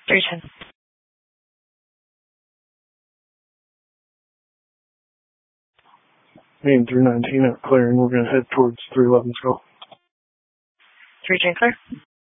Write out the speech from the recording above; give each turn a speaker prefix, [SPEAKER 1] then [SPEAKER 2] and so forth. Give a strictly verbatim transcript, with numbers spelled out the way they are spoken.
[SPEAKER 1] three ten.
[SPEAKER 2] Me and three nineteen out clearing. We're going to head towards three eleven's go.
[SPEAKER 1] three ten clear.